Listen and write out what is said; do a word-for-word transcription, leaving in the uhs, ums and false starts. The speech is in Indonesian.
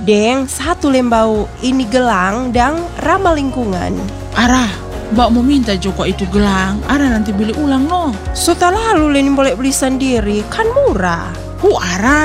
Deng, satu lembau ini gelang dan ramah lingkungan. Arah, Mbak mau minta Joko itu gelang, Ara nanti beli ulang no. Setelah lalu Leni boleh beli sendiri, kan murah. Hu Ara,